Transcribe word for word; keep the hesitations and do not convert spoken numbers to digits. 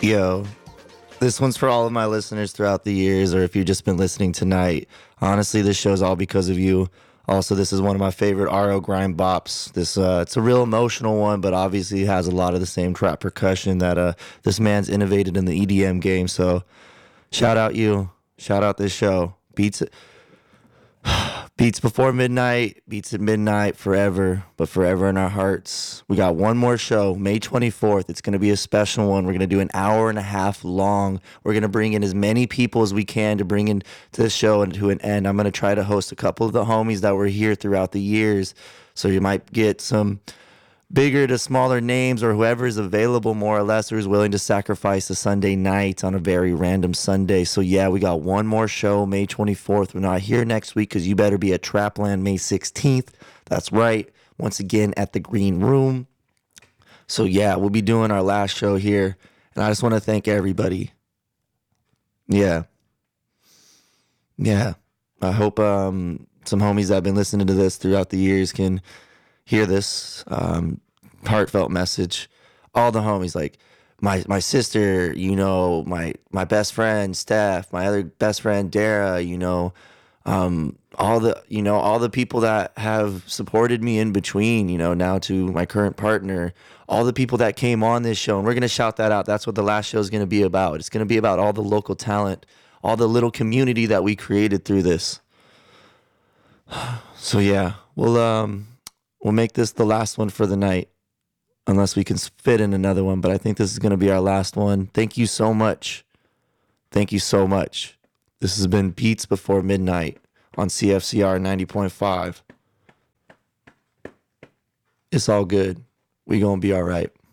Yo, this one's for all of my listeners throughout the years, or if you've just been listening tonight. Honestly, this show's all because of you. Also, this is one of my favorite R O grind bops. This uh, it's a real emotional one, but obviously has a lot of the same trap percussion that uh, this man's innovated in the E D M game. So, shout out you, shout out this show. Beats Beats before midnight, beats at midnight, forever, but forever in our hearts. We got one more show, May twenty-fourth. It's going to be a special one. We're going to do an hour and a half long. We're going to bring in as many people as we can to bring into this show and to an end. I'm going to try to host a couple of the homies that were here throughout the years. So you might get some bigger to smaller names or whoever is available more or less or is willing to sacrifice a Sunday night on a very random Sunday. So yeah, we got one more show, May twenty-fourth. We're not here next week because you better be at Trapland May sixteenth. That's right. Once again at the Green Room. So yeah, we'll be doing our last show here. And I just want to thank everybody. Yeah. Yeah. I hope um, some homies that have been listening to this throughout the years can hear this um, heartfelt message. All the homies, like my my sister, you know, my my best friend Steph, my other best friend Dara, you know, um, all the you know all the people that have supported me in between, you know, now to my current partner, all the people that came on this show, and we're gonna shout that out. That's what the last show is gonna be about. It's gonna be about all the local talent, all the little community that we created through this. So yeah, we'll um. We'll make this the last one for the night, unless we can fit in another one. But I think this is going to be our last one. Thank you so much. Thank you so much. This has been Beats Before Midnight on C F C R ninety point five. It's all good. We going to be all right.